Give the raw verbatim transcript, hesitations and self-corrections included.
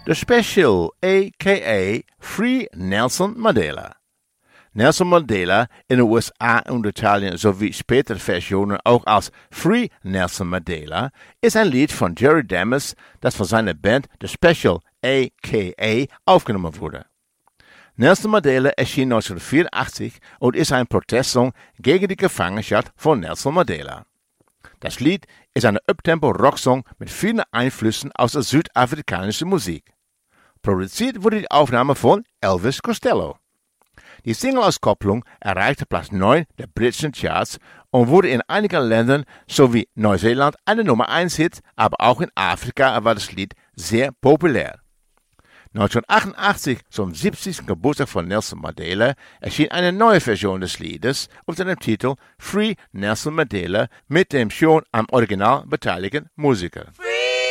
The Special, a k a. Free Nelson Mandela. Nelson Mandela in de U S A und Italien sowie spätere Versionen auch als Free Nelson Mandela ist ein Lied von Jerry Damas, das von seiner Band The Special, a k a aufgenommen wurde. Nelson Mandela erschien neunzehnhundertvierundachtzig und ist ein Protestsong gegen die Gefangenschaft von Nelson Mandela. Das Lied ist ein Uptempo-Rocksong mit vielen Einflüssen aus der südafrikanischen Musik. Produziert wurde die Aufnahme von Elvis Costello. Die Single-Auskopplung erreichte Platz neun der britischen Charts und wurde in einigen Ländern sowie Neuseeland eine Nummer eins Hit, aber auch in Afrika war das Lied sehr populär. neunzehnhundertachtundachtzig, zum siebzigsten Geburtstag von Nelson Mandela, erschien eine neue Version des Liedes unter dem Titel Free Nelson Mandela mit dem schon am Original beteiligten Musiker. Free